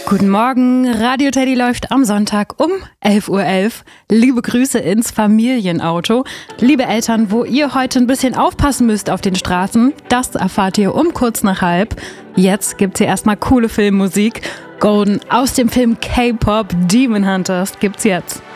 Guten Morgen, Radio Teddy läuft am Sonntag um 11:11 Uhr. Liebe Grüße ins Familienauto. Liebe Eltern, wo ihr heute ein bisschen aufpassen müsst auf den Straßen, das erfahrt ihr um kurz nach halb. Jetzt gibt's hier erstmal coole Filmmusik. Golden aus dem Film K-Pop Demon Hunters gibt's jetzt.